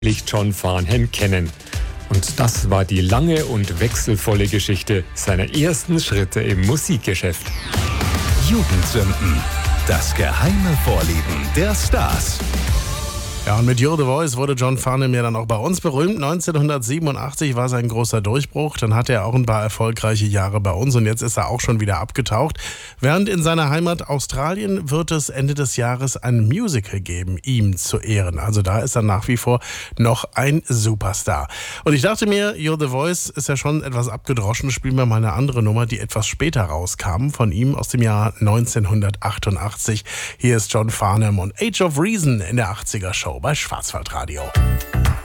John Farnham kennen. Und das war die lange und wechselvolle Geschichte seiner ersten Schritte im Musikgeschäft. Jugendsünden. Das geheime Vorlieben der Stars. Ja, und mit You're the Voice wurde John Farnham ja dann auch bei uns berühmt. 1987 war sein großer Durchbruch. Dann hatte er auch ein paar erfolgreiche Jahre bei uns und jetzt ist er auch schon wieder abgetaucht. Während in seiner Heimat Australien wird es Ende des Jahres ein Musical geben, ihm zu Ehren. Also da ist er nach wie vor noch ein Superstar. Und ich dachte mir, You're the Voice ist ja schon etwas abgedroschen. Spielen wir mal eine andere Nummer, die etwas später rauskam, von ihm aus dem Jahr 1988. Hier ist John Farnham und Age of Reason in der 80er Show bei Schwarzwaldradio.